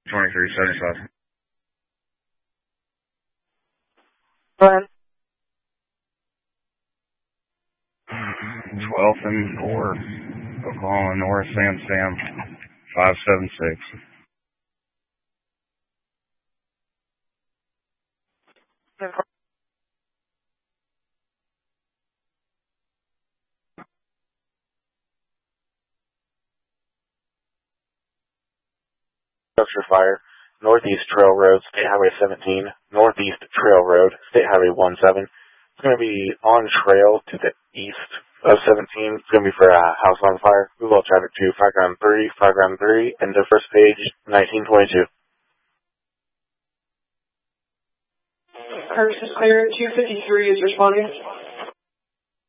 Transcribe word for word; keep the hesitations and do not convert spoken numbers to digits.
twenty-three seventy-five. Brian? twelfth and four, Oklahoma North, Sam Sam, five seven six. Structure fire, Northeast Trail Road, State Highway seventeen, Northeast Trail Road, State Highway seventeen. It's going to be on trail to the east of seventeen. It's going to be for a house on fire. Move all traffic to five ground three, five ground three, and the first page, nineteen twenty-two. Person clear, two fifty-three is responding.